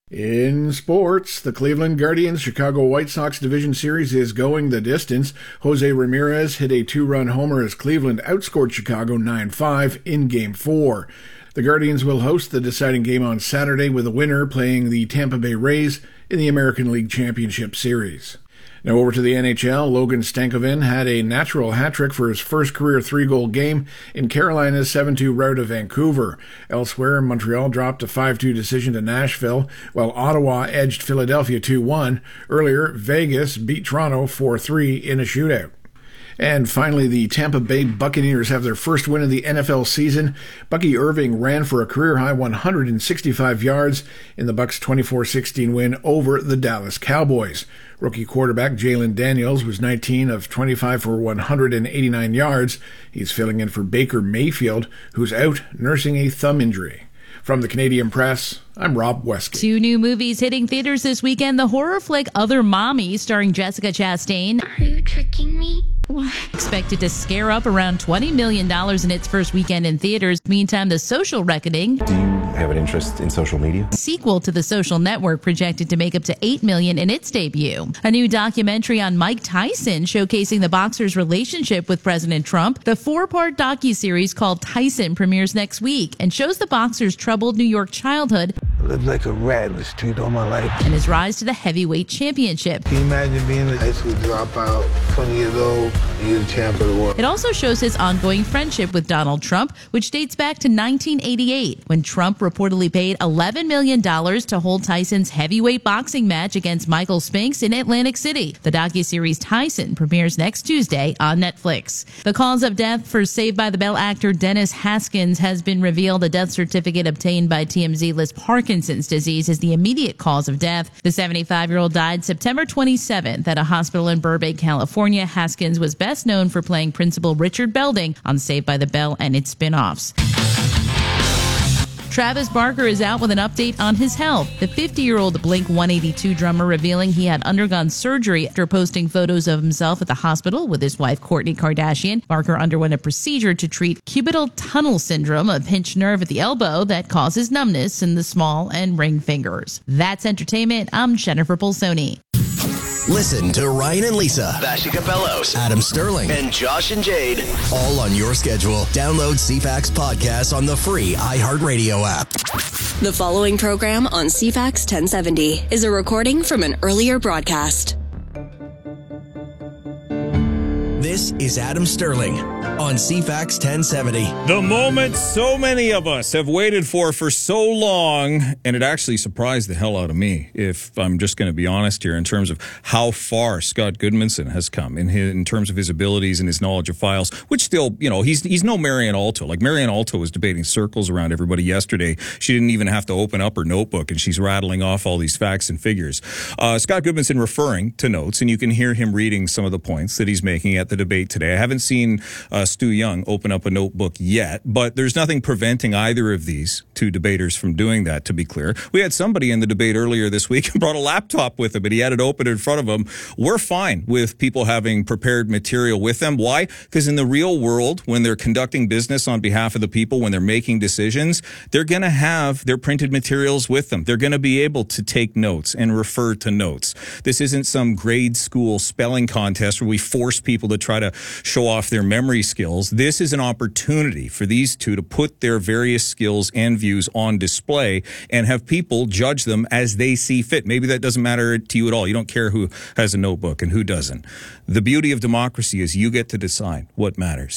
In sports, the Cleveland Guardians Chicago White Sox Division Series is going the distance. Jose Ramirez hit a 2-run homer as Cleveland outscored Chicago 9-5 in Game 4. The Guardians will host the deciding game on Saturday with the winner playing the Tampa Bay Rays in the American League Championship Series. Now over to the NHL, Logan Stankoven had a natural hat-trick for his first career 3-goal game in Carolina's 7-2 rout of Vancouver. Elsewhere, Montreal dropped a 5-2 decision to Nashville, while Ottawa edged Philadelphia 2-1. Earlier, Vegas beat Toronto 4-3 in a shootout. And finally, the Tampa Bay Buccaneers have their first win of the NFL season. Bucky Irving ran for a career-high 165 yards in the Bucs' 24-16 win over the Dallas Cowboys. Rookie quarterback Jalen Daniels was 19 of 25 for 189 yards. He's filling in for Baker Mayfield, who's out nursing a thumb injury. From the Canadian Press, I'm Rob Westgate. 2 new movies hitting theaters this weekend. The horror flick Other Mommy, starring Jessica Chastain. Are you tricking me? Expected to scare up around $20 million in its first weekend in theaters. Meantime, The Social Reckoning. Do you have an interest in social media? Sequel to The Social Network, projected to make up to $8 million in its debut. A new documentary on Mike Tyson showcasing the boxer's relationship with President Trump. The 4-part docuseries called Tyson premieres next week and shows the boxer's troubled New York childhood. I lived like a rat in the street all my life. And his rise to the heavyweight championship. Can you imagine being a high school dropout, 20 years old, and you're the champ of the world? It also shows his ongoing friendship with Donald Trump, which dates back to 1988, when Trump reportedly paid $11 million to hold Tyson's heavyweight boxing match against Michael Spinks in Atlantic City. The docuseries Tyson premieres next Tuesday on Netflix. The cause of death for Saved by the Bell actor Dennis Haskins has been revealed. A death certificate obtained by TMZ lists Parkinson's disease as the immediate cause of death. The 75-year-old died September 27th at a hospital in Burbank, California. Haskins was best known for playing Principal Richard Belding on Saved by the Bell and its spin-offs. Travis Barker is out with an update on his health. The 50-year-old Blink-182 drummer revealing he had undergone surgery after posting photos of himself at the hospital with his wife Kourtney Kardashian. Barker underwent a procedure to treat cubital tunnel syndrome, a pinched nerve at the elbow that causes numbness in the small and ring fingers. That's entertainment. I'm Jennifer Polsoni. Listen to Ryan and Lisa, Vashi Capellos, Adam Sterling, and Josh and Jade, all on your schedule. Download CFAX podcast on the free iHeartRadio app. The following program on CFAX 1070 is a recording from an earlier broadcast. This is Adam Sterling on CFAX 1070. The moment so many of us have waited for so long, and it actually surprised the hell out of me, if I'm just going to be honest here, in terms of how far Scott Goodmanson has come in terms of his abilities and his knowledge of files, which still, he's no Marianne Alto. Like, Marianne Alto was debating circles around everybody yesterday. She didn't even have to open up her notebook, and she's rattling off all these facts and figures. Scott Goodmanson referring to notes, and you can hear him reading some of the points that he's making at the debate today. I haven't seen Stu Young open up a notebook yet, but there's nothing preventing either of these two debaters from doing that, to be clear. We had somebody in the debate earlier this week who brought a laptop with him, and he had it open in front of him. We're fine with people having prepared material with them. Why? Because in the real world, when they're conducting business on behalf of the people, when they're making decisions, they're going to have their printed materials with them. They're going to be able to take notes and refer to notes. This isn't some grade school spelling contest where we force people to try to show off their memory skills. This is an opportunity for these two to put their various skills and views on display and have people judge them as they see fit. Maybe that doesn't matter to you at all. You don't care who has a notebook and who doesn't. The beauty of democracy is you get to decide what matters.